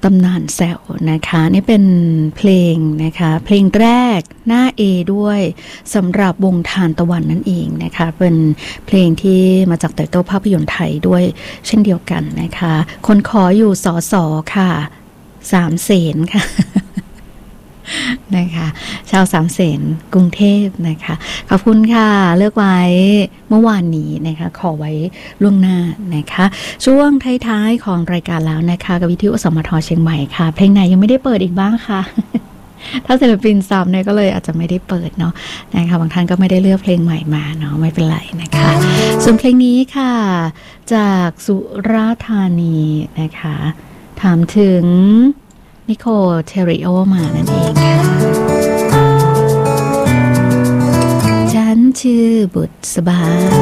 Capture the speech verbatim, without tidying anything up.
ตำนานแซวนะคะนี่เป็นเพลงนะคะเพลงแรกหน้า A ด้วยสำหรับวงทานตะวันนั่นเองนะคะเป็นเพลงที่มาจากไตเติ้ลภาพยนตร์ไทยด้วยเช่นเดียวกันนะคะคนขออยู่สอสอค่ะสามเสนค่ะนะคะชาวสามเสนกรุงเทพนะคะขอบคุณค่ะเลือกไว้เมื่อวานนี้นะคะขอไว้ล่วงหน้านะคะช่วงท้ายๆของรายการแล้วนะคะกับวิทยุสมทเชียงใหม่ค่ะเพลงไหนยังไม่ได้เปิดอีกบ้างค่ะ ถ้าศิลปินซ้ำเนี่ยก็เลยอาจจะไม่ได้เปิดเนาะนะคะบางท่านก็ไม่ได้เลือกเพลงใหม่มาเนาะไม่เป็นไรนะคะส่วนเพลงนี้ค่ะจากสุราษฎร์ธานีนะคะถามถึงนิโคเทริโอมานั่นเองค่ะฉันชื่อบุษบา